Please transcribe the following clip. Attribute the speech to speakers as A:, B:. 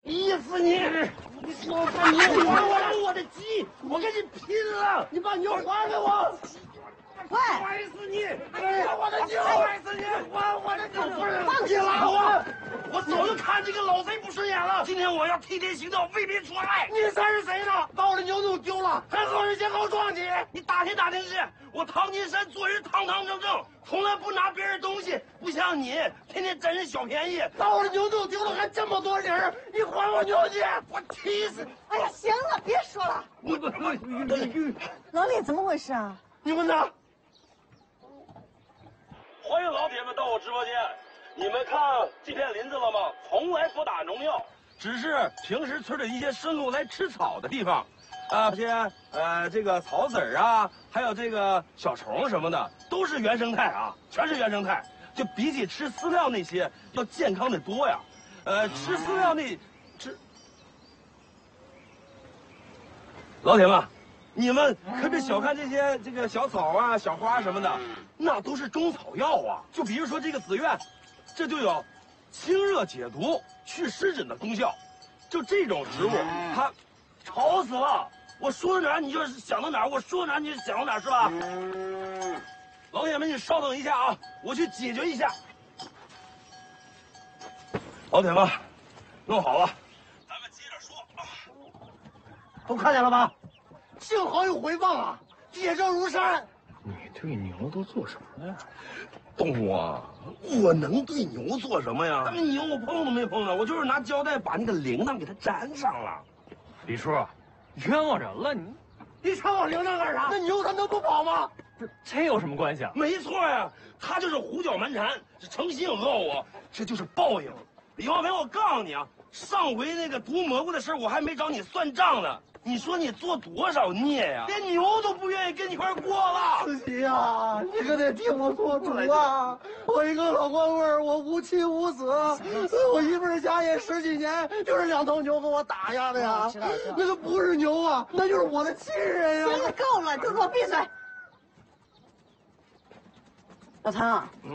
A: 逼死你！你说你还我的鸡，我跟你拼了！你把牛还给我！坏死你！还我的牛！害死你！还我的牛！放你拉我！我早就看这个老贼不顺眼了，今天我要替天行道，为民除害。你才是谁呢？把我的牛弄丢了，还好人先好撞你！你打听打听去，我唐金山做人堂堂正正，从来不拿别人东西，不像你天天占人小便宜。把我的牛弄丢了，还这么多人，你还我牛去！我气死！
B: 哎呀，行了，别说了。老李，怎么回事啊？
A: 你们呢？
C: 欢迎老铁们到我直播间。你们看这片林子了吗？从来不打农药，
A: 只是平时村里一些牲畜来吃草的地方，这些这个草籽儿啊，还有这个小虫什么的，都是原生态啊，全是原生态。就比起吃饲料那些要健康的多呀。吃饲料老铁们，你们可别小看这个小草啊、小花什么的，那都是中草药啊。就比如说这个紫苑，这就有清热解毒、去湿疹的功效。就这种植物，它吵死了！我说到哪儿你就想到哪儿，我说到哪儿你就想到哪儿，是吧？老铁们，你稍等一下啊，我去解决一下。老铁们，弄好了，咱们接着说啊。都看见了吧？幸好有回放啊，铁证如山。
D: 你对牛都做什么呀？
A: 动物啊，我能对牛做什么呀？那牛我碰都没碰着，我就是拿胶带把那个铃铛给它粘上了。
D: 李叔，冤枉人了
A: 你缠我铃铛干啥？那牛它能不跑吗？
D: 这有什么关系啊？
A: 没错呀，它就是胡搅蛮缠，诚心讹我，这就是报应。李化培，我告诉你啊，上回那个毒蘑菇的事我还没找你算账呢。你说你做多少孽呀？连牛都不愿意跟你一块过了。
E: 思琪呀，你可得替我做主啊！我一个老光棍，我无妻无子，我一份家业10几年，就是2头牛给我打下的呀。那个不是牛啊，那就是我的亲人呀！
B: 行了，够了，都给我闭嘴！老唐啊。